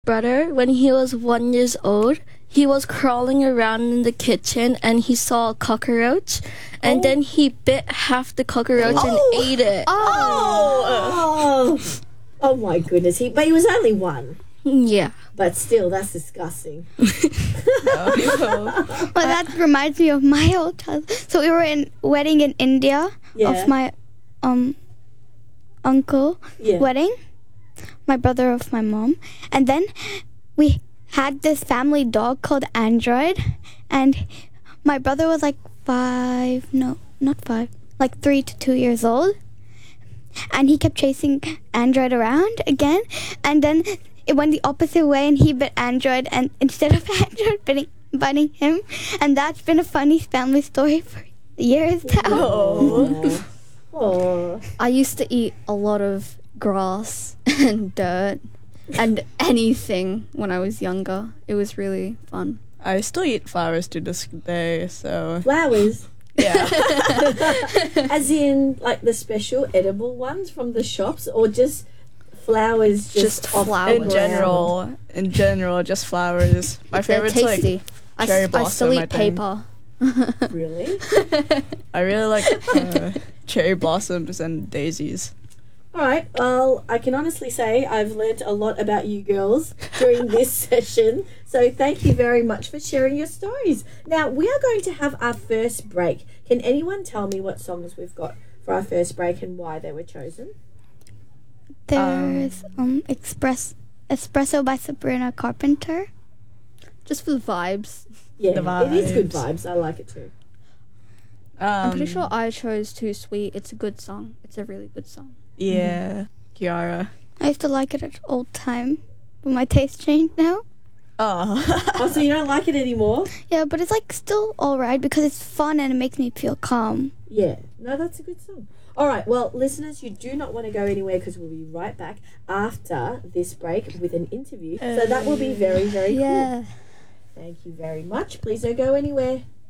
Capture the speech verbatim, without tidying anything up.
brother, when he was one years old, he was crawling around in the kitchen and he saw a cockroach, and Oh. then he bit half the cockroach Oh. and ate it. Oh, oh my goodness! He, but he was only one. Yeah. But still, that's disgusting. Well, that reminds me of my old childhood. So we were in wedding in India Yeah. of my um uncle Yeah. wedding, my brother of my mom, and then we had this family dog called Android, and my brother was like five, no, not five, like three to two years old, and he kept chasing Android around again, and then it went the opposite way, and he bit Android, and instead of Android biting, biting him, and that's been a funny family story for years now. Oh. Oh. I used to eat a lot of grass and dirt and anything when I was younger. It was really fun. I still eat flowers to this day, so Flowers. yeah. As in, like the special edible ones from the shops, or just flowers? Just, Just off flowers. the in ground? general, in general, just flowers. My They're favorite's like tasty. I, cherry s- I blossom, still I eat think. paper. Really? I really like uh, cherry blossoms and daisies. All right. Well, I can honestly say I've learnt a lot about you girls during this session. So thank you very much for sharing your stories. Now, we are going to have our first break. Can anyone tell me what songs we've got for our first break and why they were chosen? There's um Express Espresso by Sabrina Carpenter. Just for the vibes. Yeah, The it is good vibes. vibes. I like it too. Um, I'm pretty sure I chose Too Sweet. It's a good song. It's a really good song. Yeah, Kiara. I used to like it at old time, but my taste changed now. Oh. Oh, so you don't like it anymore? Yeah, but it's like still alright because it's fun and it makes me feel calm. Yeah. No, that's a good song. All right. Well, listeners, you do not want to go anywhere because we'll be right back after this break with an interview. So that will be very, very cool. Thank you very much. Please don't go anywhere.